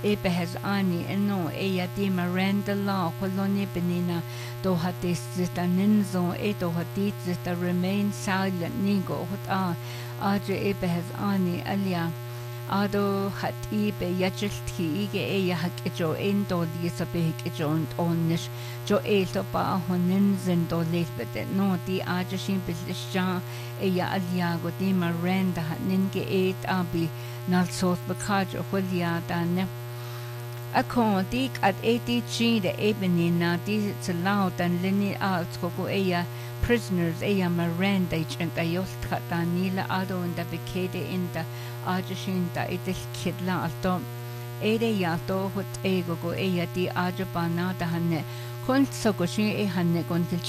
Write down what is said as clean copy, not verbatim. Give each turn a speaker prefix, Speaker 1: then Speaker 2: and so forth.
Speaker 1: Ebehes ani eno eya di Miranda law koloni benina do hatis zita ninzo e do hatit zita remain silent nigo hot aja ebehes ani alia ado hat ibe yajilti ige eya hak ejo endo lisa behik ejo onnish jo eto ba honin zindo lesbete no di aja shimbilisha eya aliago di Miranda hat ninge et abi nalsos bakajo hulia dane Ako dik at ATG de ebenina di salaw dan lini out koko eya prisoners eya Miranda and ayos katanila ado and the bekede in the ajashinta itil kidla alto ere yato hot ego go eya di ajabana da hanne kon sokoshin e hanne kon til